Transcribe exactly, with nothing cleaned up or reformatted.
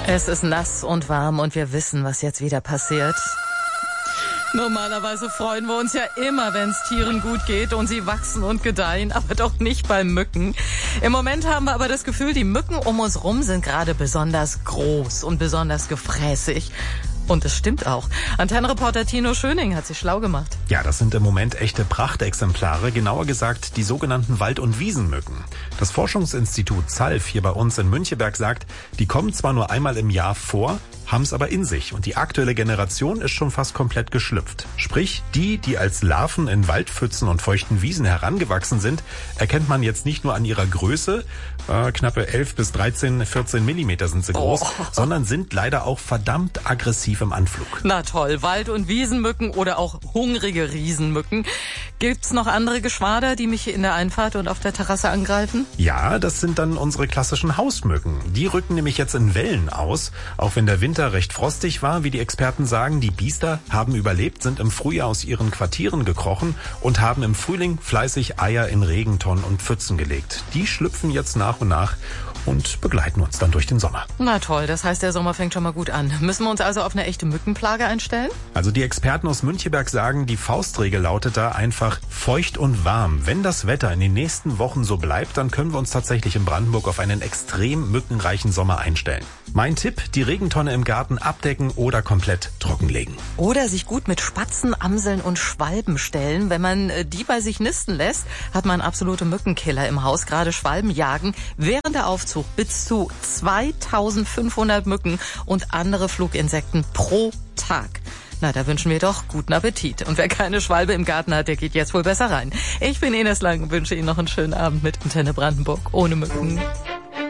Es ist nass und warm und wir wissen, was jetzt wieder passiert. Normalerweise freuen wir uns ja immer, wenn es Tieren gut geht und sie wachsen und gedeihen, aber doch nicht bei Mücken. Im Moment haben wir aber das Gefühl, die Mücken um uns rum sind gerade besonders groß und besonders gefräßig. Und es stimmt auch. Antennenreporter Tino Schöning hat sich schlau gemacht. Ja, das sind im Moment echte Prachtexemplare, genauer gesagt die sogenannten Wald- und Wiesenmücken. Das Forschungsinstitut ZALF hier bei uns in Müncheberg sagt, die kommen zwar nur einmal im Jahr vor, haben es aber in sich. Und die aktuelle Generation ist schon fast komplett geschlüpft. Sprich, die, die als Larven in Waldpfützen und feuchten Wiesen herangewachsen sind, erkennt man jetzt nicht nur an ihrer Größe, äh, knappe elf bis dreizehn, vierzehn Millimeter sind sie groß, oh. sondern sind leider auch verdammt aggressiv im Anflug. Na toll, Wald- und Wiesenmücken oder auch hungrige Riesenmücken. Gibt's noch andere Geschwader, die mich in der Einfahrt und auf der Terrasse angreifen? Ja, das sind dann unsere klassischen Hausmücken. Die rücken nämlich jetzt in Wellen aus, auch wenn der Winter recht frostig war, wie die Experten sagen. Die Biester haben überlebt, sind im Frühjahr aus ihren Quartieren gekrochen und haben im Frühling fleißig Eier in Regentonnen und Pfützen gelegt. Die schlüpfen jetzt nach und nach und begleiten uns dann durch den Sommer. Na toll, das heißt, der Sommer fängt schon mal gut an. Müssen wir uns also auf eine echte Mückenplage einstellen? Also die Experten aus Müncheberg sagen, die Faustregel lautet da einfach feucht und warm. Wenn das Wetter in den nächsten Wochen so bleibt, dann können wir uns tatsächlich in Brandenburg auf einen extrem mückenreichen Sommer einstellen. Mein Tipp, die Regentonne im Garten abdecken oder komplett trockenlegen. Oder sich gut mit Spatzen, Amseln und Schwalben stellen. Wenn man die bei sich nisten lässt, hat man absolute Mückenkiller im Haus. Gerade Schwalben jagen während der Aufzucht bis zu zweitausendfünfhundert Mücken und andere Fluginsekten pro Tag. Na, da wünschen wir doch guten Appetit. Und wer keine Schwalbe im Garten hat, der geht jetzt wohl besser rein. Ich bin Ines Lang und wünsche Ihnen noch einen schönen Abend mit Antenne Brandenburg ohne Mücken.